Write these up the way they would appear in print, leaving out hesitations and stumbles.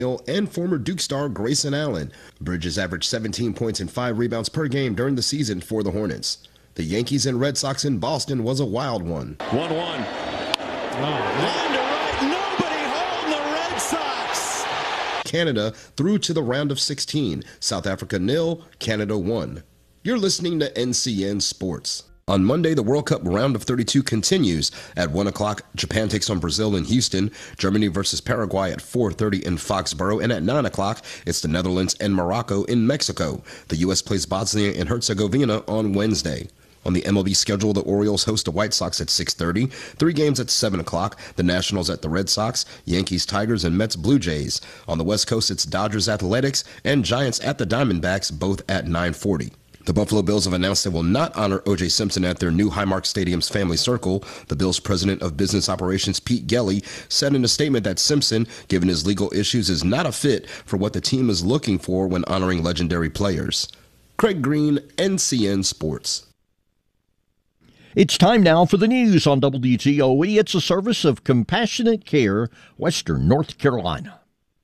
and former Duke star Grayson Allen. Bridges averaged 17 points and 5 rebounds per game during the season for the Hornets. The Yankees and Red Sox in Boston was a wild one. 1-1. Line to right. Nobody holding the Red Sox. Canada through to the round of 16. South Africa 0, Canada 1. You're listening to NCN Sports. On Monday, the World Cup round of 32 continues. At 1 o'clock, Japan takes on Brazil in Houston, Germany versus Paraguay at 4:30 in Foxborough, and at 9 o'clock, it's the Netherlands and Morocco in Mexico. The U.S. plays Bosnia and Herzegovina on Wednesday. On the MLB schedule, the Orioles host the White Sox at 6:30, 3 games at 7 o'clock, the Nationals at the Red Sox, Yankees, Tigers, and Mets, Blue Jays. On the West Coast, it's Dodgers, Athletics, and Giants at the Diamondbacks, both at 9:40. The Buffalo Bills have announced they will not honor O.J. Simpson at their new Highmark Stadium's Family Circle. The Bills' president of business operations, Pete Gelly, said in a statement that Simpson, given his legal issues, is not a fit for what the team is looking for when honoring legendary players. Craig Green, NCN Sports. It's time now for the news on WTOE. It's a service of Compassionate Care, Western North Carolina.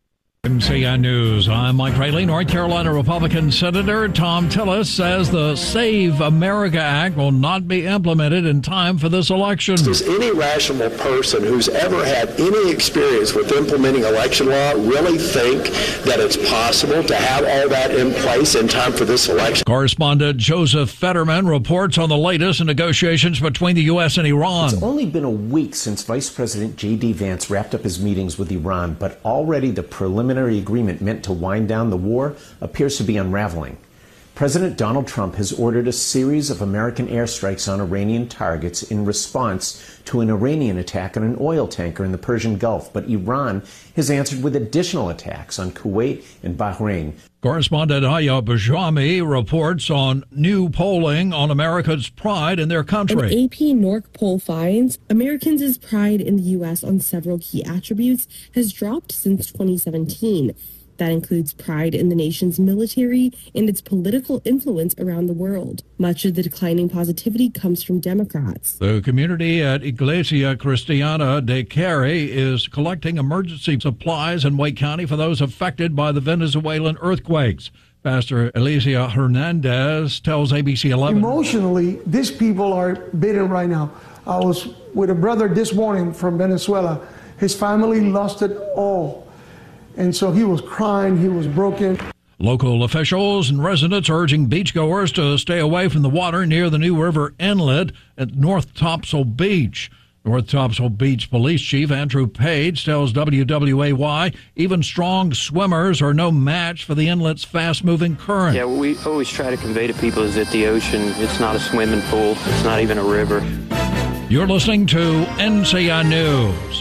NCN News. I'm Mike Rayleigh. North Carolina Republican Senator Tom Tillis says the Save America Act will not be implemented in time for this election. Does any rational person who's ever had any experience with implementing election law really think that it's possible to have all that in place in time for this election? Correspondent Joseph Fetterman reports on the latest in negotiations between the U.S. and Iran. It's only been a week since Vice President J.D. Vance wrapped up his meetings with Iran, but already the preliminary agreement meant to wind down the war appears to be unraveling. President Donald Trump has ordered a series of American airstrikes on Iranian targets in response to an Iranian attack on an oil tanker in the Persian Gulf, but Iran has answered with additional attacks on Kuwait and Bahrain. Correspondent Aya Bajami reports on new polling on America's pride in their country. An AP NORC poll finds Americans' pride in the U.S. on several key attributes has dropped since 2017. That includes pride in the nation's military and its political influence around the world. Much of the declining positivity comes from Democrats. The community at Iglesia Cristiana de Cari is collecting emergency supplies in Wake County for those affected by the Venezuelan earthquakes. Pastor Alicia Hernandez tells ABC 11. Emotionally, these people are bitter right now. I was with a brother this morning from Venezuela. His family lost it all. And so he was crying, he was broken. Local officials and residents are urging beachgoers to stay away from the water near the New River Inlet at North Topsail Beach. North Topsail Beach Police Chief Andrew Page tells WWAY even strong swimmers are no match for the inlet's fast-moving current. Yeah, what we always try to convey to people is that the ocean, it's not a swimming pool, it's not even a river. You're listening to NCN News.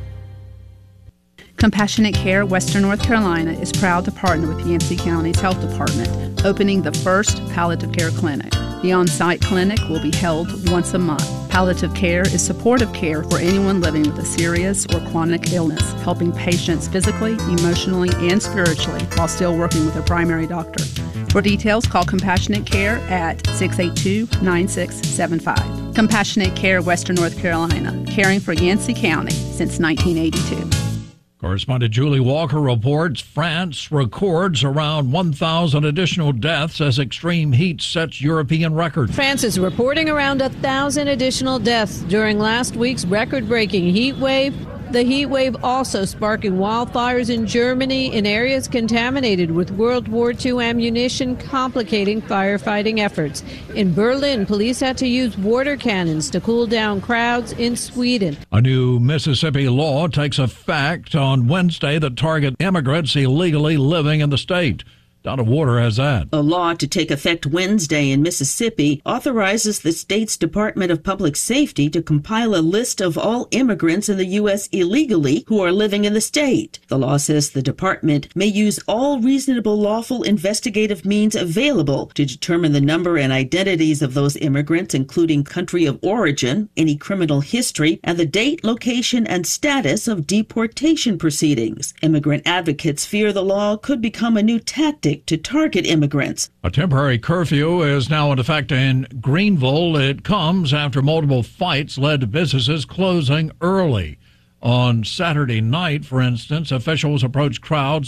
Compassionate Care Western North Carolina is proud to partner with Yancey County's Health Department, opening the first palliative care clinic. The on-site clinic will be held once a month. Palliative care is supportive care for anyone living with a serious or chronic illness, helping patients physically, emotionally, and spiritually while still working with a primary doctor. For details, call Compassionate Care at 682-9675. Compassionate Care Western North Carolina, caring for Yancey County since 1982. Correspondent Julie Walker reports France records around 1,000 additional deaths as extreme heat sets European record. France is reporting around 1,000 additional deaths during last week's record-breaking heat wave. The heat wave also sparking wildfires in Germany in areas contaminated with World War II ammunition, complicating firefighting efforts. In Berlin, police had to use water cannons to cool down crowds in Sweden. A new Mississippi law takes effect on Wednesday that target immigrants illegally living in the state. Donna Water has that. A law to take effect Wednesday in Mississippi authorizes the state's Department of Public Safety to compile a list of all immigrants in the U.S. illegally who are living in the state. The law says the department may use all reasonable lawful investigative means available to determine the number and identities of those immigrants, including country of origin, any criminal history, and the date, location, and status of deportation proceedings. Immigrant advocates fear the law could become a new tactic to target immigrants. A temporary curfew is now in effect in Greenville. It comes after multiple fights led to businesses closing early. On Saturday night, for instance, officials approached crowds